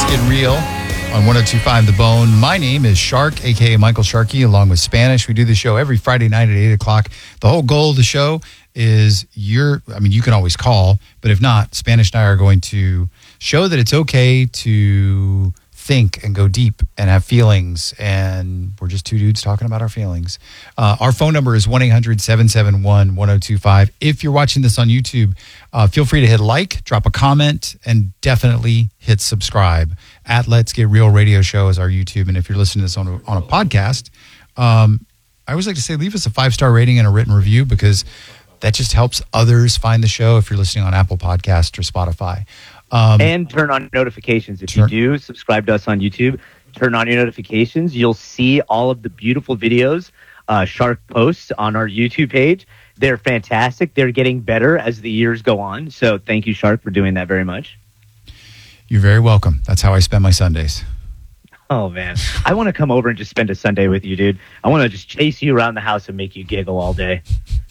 Get Real on 102.5 The Bone. My name is Shark, a.k.a. Michael Sharkey, along with Spanish. We do the show every Friday night at 8 o'clock. The whole goal of the show is you can always call, but if not, Spanish and I are going to show that it's okay to think and go deep and have feelings, and we're just two dudes talking about our feelings. Our phone number is 1-800-771-1025. If you're watching this on YouTube, feel free to hit like, drop a comment, and definitely hit subscribe. At Let's Get Real Radio Show is our YouTube, and if you're listening to this on a podcast, I always like to say leave us a 5-star rating and a written review, because that just helps others find the show if you're listening on Apple Podcasts or Spotify. And turn on notifications. If you do subscribe to us on YouTube, turn on your notifications. You'll see all of the beautiful videos Shark posts on our YouTube page. They're fantastic. They're getting better as the years go on. So thank you, Shark, for doing that very much. You're very welcome. That's how I spend my Sundays. Oh, man. I want to come over and just spend a Sunday with you, dude. I want to just chase you around the house and make you giggle all day.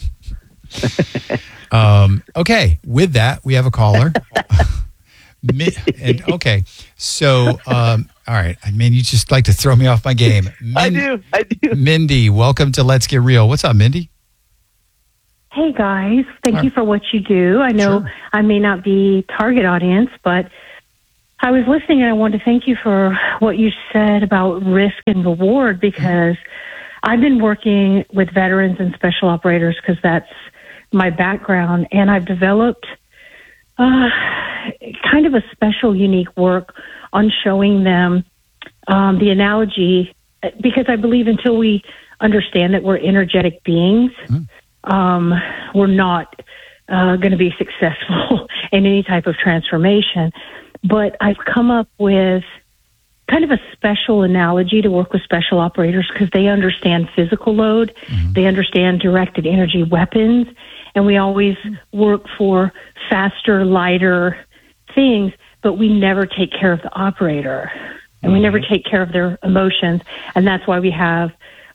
Okay. With that, we have a caller. So, all right. I mean, you just like to throw me off my game. I do. Mindy, welcome to Let's Get Real. What's up, Mindy? Hey, guys. Thank you for what you do. I know I may not be target audience, but I was listening and I wanted to thank you for what you said about risk and reward, because I've been working with veterans and special operators because that's my background, and I've developed kind of a special, unique work on showing them the analogy, because I believe until we understand that we're energetic beings, we're not going to be successful in any type of transformation. But I've come up with kind of a special analogy to work with special operators, because they understand physical load, they understand directed energy weapons, and we always work for faster, lighter things, but we never take care of the operator, and we never take care of their emotions. And that's why we have,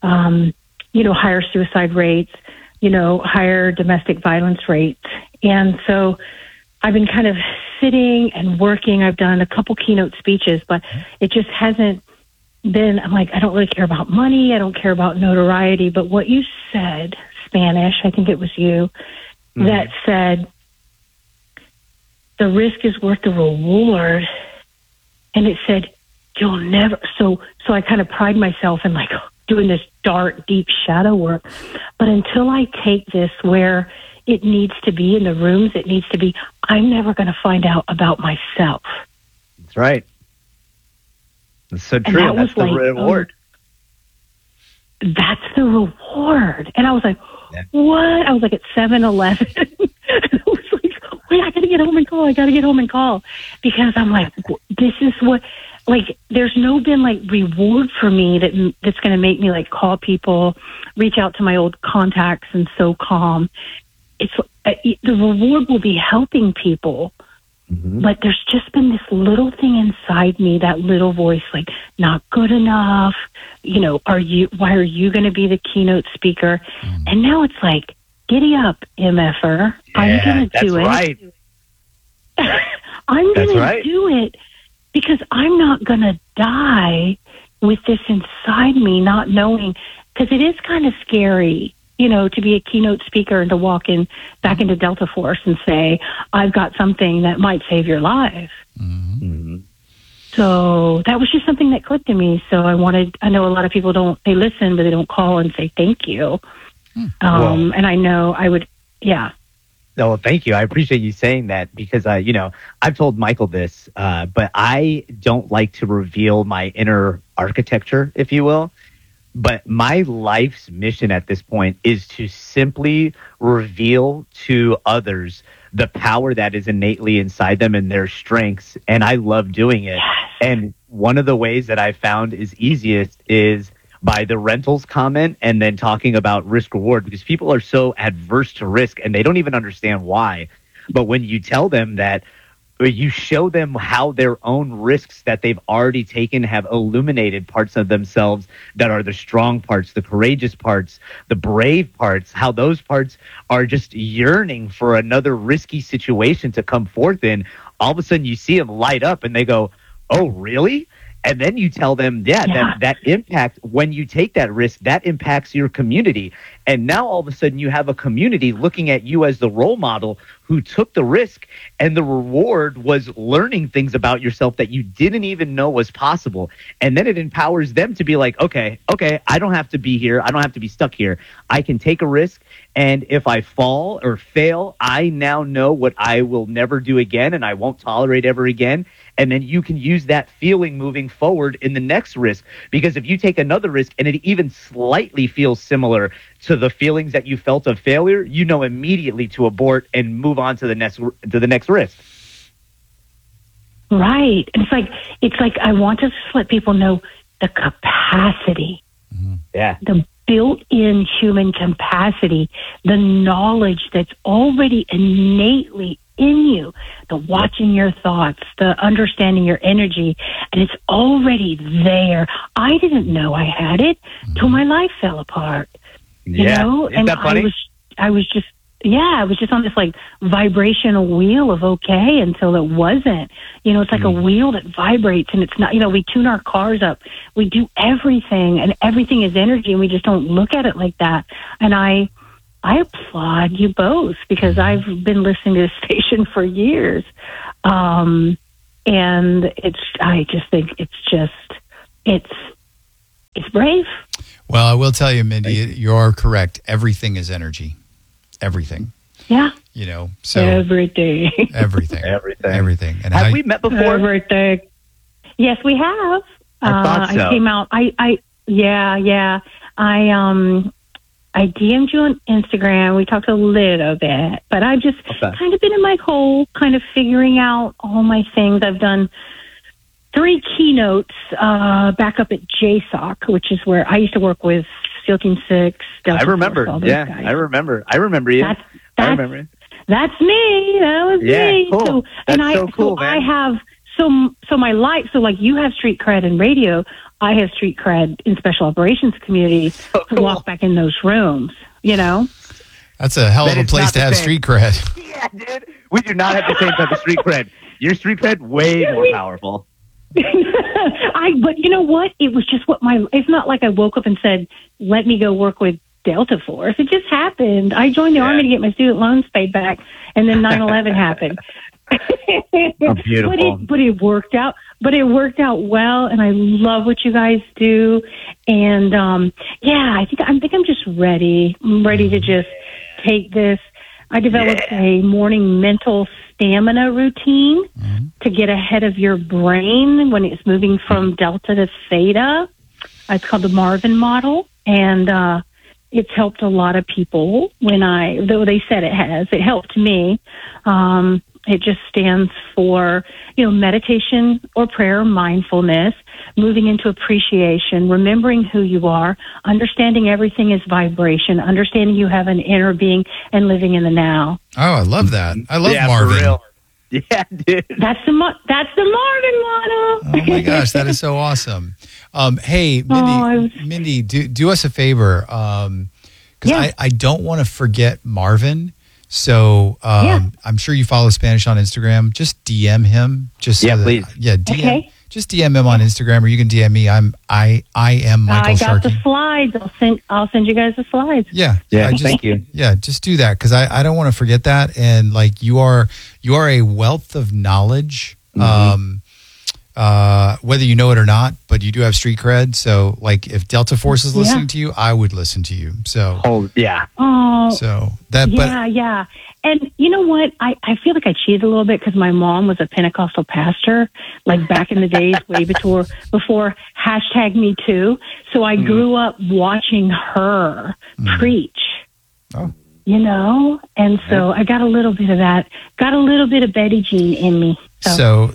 higher suicide rates, higher domestic violence rates. And so I've been kind of sitting and working. I've done a couple keynote speeches, but it just hasn't been, I'm like, I don't really care about money. I don't care about notoriety. But what you said, Spanish, I think it was you, that said, the risk is worth the reward. And it said, you'll never. So I kind of pride myself in like doing this dark, deep shadow work. But until I take this where it needs to be in the rooms, it needs to be, I'm never going to find out about myself. That's right. That's so true. And that's the reward. That's the reward. And I was like, what? I was like at 7-Eleven. I was like, wait, I got to get home and call. Because I'm like, this is what, like, there's no been like reward for me that's going to make me like call people, reach out to my old contacts and so calm. It's the reward will be helping people. But there's just been this little thing inside me, that little voice, like, not good enough. Why are you going to be the keynote speaker? And now it's like, giddy up, MFer. Yeah, I'm going to do it. Right. I'm going to do it, because I'm not going to die with this inside me, not knowing, because it is kind of scary, to be a keynote speaker and to walk back into Delta Force and say, I've got something that might save your life. So that was just something that clicked to me. So I know a lot of people they listen, but they don't call and say thank you. And I know I would, No, well, thank you. I appreciate you saying that, because, I've told Michael this, but I don't like to reveal my inner architecture, if you will. But my life's mission at this point is to simply reveal to others the power that is innately inside them and their strengths. And I love doing it. Yes. And one of the ways that I found is easiest is by the rentals comment and then talking about risk reward, because people are so adverse to risk and they don't even understand why. But when you tell them that, you show them how their own risks that they've already taken have illuminated parts of themselves that are the strong parts, the courageous parts, the brave parts, how those parts are just yearning for another risky situation to come forth in. All of a sudden you see them light up and they go, oh, really? And then you tell them, that impact, when you take that risk, that impacts your community. And now all of a sudden you have a community looking at you as the role model who took the risk, and the reward was learning things about yourself that you didn't even know was possible. And then it empowers them to be like, okay, I don't have to be here. I don't have to be stuck here. I can take a risk. And if I fall or fail, I now know what I will never do again and I won't tolerate ever again. And then you can use that feeling moving forward in the next risk. Because if you take another risk and it even slightly feels similar to the feelings that you felt of failure, you know immediately to abort and move on to the next risk. Right. And it's like I want to just let people know the capacity. Mm-hmm. Yeah. The built-in human capacity, the knowledge that's already innately in you, the watching your thoughts, the understanding your energy, and it's already there. I didn't know I had it till my life fell apart. You know? Isn't that funny? I was just on this like vibrational wheel of okay until it wasn't. You know, it's like a wheel that vibrates, and it's not, you know, we tune our cars up. We do everything, and everything is energy, and we just don't look at it like that. And I applaud you both, because I've been listening to this station for years. And I just think it's brave. Well, I will tell you, Mindy, you are correct. Everything is energy. Everything. Yeah. You know, so everything. And have we met before? Everything. Yes, we have. I thought so. I came out. Yeah. I DM'd you on Instagram. We talked a little bit, but I've just kind of been in my hole, kind of figuring out all my things. I've done 3 keynotes back up at JSOC, which is where I used to work with Steel Team 6. Delta I remember. Force, yeah, guys. I remember you. I remember you. That's me. That was me. Cool. So, That's so cool, man. I have so my life. So like you have street cred in radio, I have street cred in special operations community. So to walk back in those rooms. You know, that's a hell of a place to have street cred. Yeah, dude. We do not have the same type of street cred. Your street cred way more powerful. But you know what? It was just it's not like I woke up and said, let me go work with Delta Force. It just happened. I joined the Army to get my student loans paid back, and then 9/11 happened. Oh, beautiful. But it worked out. But it worked out well, and I love what you guys do. And I think I'm just ready. I'm ready to just take this. I developed a morning mental stamina routine to get ahead of your brain when it's moving from delta to theta. It's called the Marvin model, and it's helped a lot of people. Though they said it has, it helped me. It just stands for, meditation or prayer, mindfulness, moving into appreciation, remembering who you are, understanding everything is vibration, understanding you have an inner being, and living in the now. Oh, I love that. I love Marvin. For real. Yeah, dude. That's the Marvin model. Oh my gosh, that is so awesome. Hey, Mindy, do us a favor, because I don't want to forget Marvin. So I'm sure you follow Spanish on Instagram. Just DM him. Please. DM. Okay. Just DM him on Instagram, or you can DM me. I am Michael Sharkey. I got the slides. I'll send you guys the slides. Yeah. Thank you. Yeah, just do that, because I don't want to forget that. And like you are a wealth of knowledge. Whether you know it or not, but you do have street cred. So like if Delta Force is listening to you, I would listen to you. So Oh, so that yeah. And you know what? I feel like I cheated a little bit because my mom was a Pentecostal pastor, like back in the days, way before #MeToo. So I grew up watching her preach. Oh. And so I got a little bit of that. Got a little bit of Betty Jean in me. So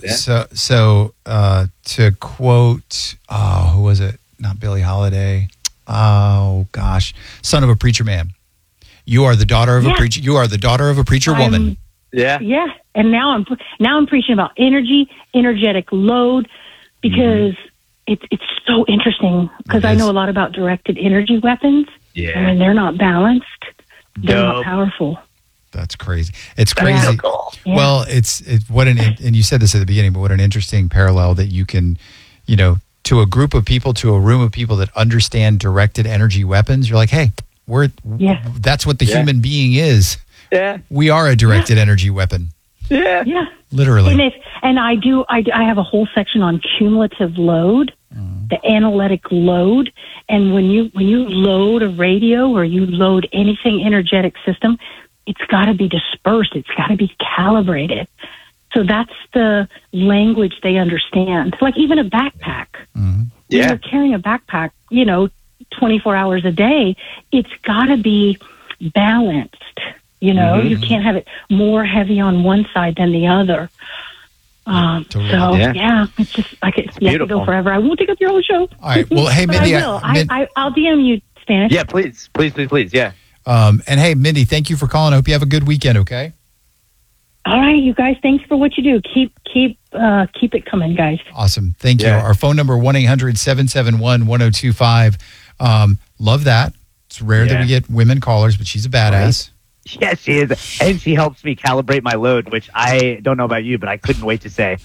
to quote, who was it? Not Billie Holiday. Oh gosh, son of a preacher man. You are the daughter of a preacher. You are the daughter of a preacher woman. Yeah. And now I'm preaching about energy, energetic load, because it's so interesting. Because I know a lot about directed energy weapons. Yeah. And when they're not balanced, they're not powerful. That's crazy. It's That's crazy. so cool. Yeah. Well, it's what and you said this at the beginning, but what an interesting parallel that you can, to a group of people, to a room of people that understand directed energy weapons. You're like, hey, that's what the human being is. Yeah. We are a directed energy weapon. Yeah. Yeah. Literally. And I have a whole section on cumulative load, the analytic load. And when you load a radio or you load anything energetic system, it's got to be dispersed. It's got to be calibrated. So that's the language they understand. Like even a backpack. Mm-hmm. Yeah. When you're carrying a backpack, 24 hours a day, it's got to be balanced. You can't have it more heavy on one side than the other. Totally. So it's just I could go forever. I won't take up your whole show. All right. Well, hey, Mindy, I will. I'll DM you, Spanish. Yeah, please. Yeah. and hey, Mindy, thank you for calling. I hope you have a good weekend. Okay. All right, you guys. Thanks for what you do. Keep it coming, guys. Awesome. Thank you. Yeah. Our phone number 1-800-771-1025. Love that. It's rare that we get women callers, but she's a badass. Yes, she is. And she helps me calibrate my load, which I don't know about you, but I couldn't wait to say.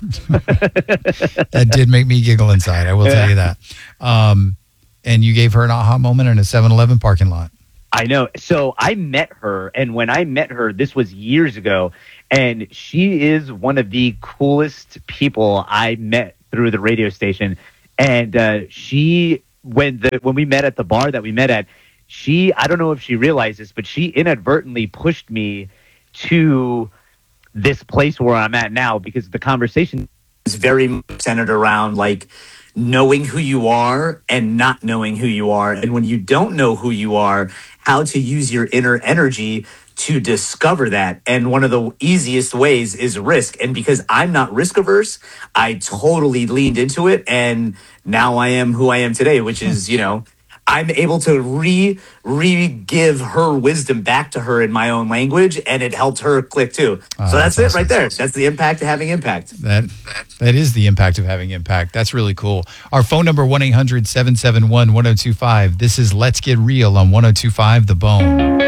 That did make me giggle inside. I will tell you that. And you gave her an aha moment in a 7-Eleven parking lot. I know. So I met her, and when I met her, this was years ago, and she is one of the coolest people I met through the radio station. And when we met at the bar that we met at, I don't know if she realized this, but she inadvertently pushed me to this place where I'm at now because the conversation is very centered around like knowing who you are and not knowing who you are. And when you don't know who you are, how to use your inner energy to discover that. And one of the easiest ways is risk. And because I'm not risk averse, I totally leaned into it. And now I am who I am today, which is, I'm able to re-give her wisdom back to her in my own language, and it helped her click too. So that's it right there. That's the impact of having impact. That is the impact of having impact. That's really cool. Our phone number, 1-800-771-1025. This is Let's Get Real on 1025 The Bone.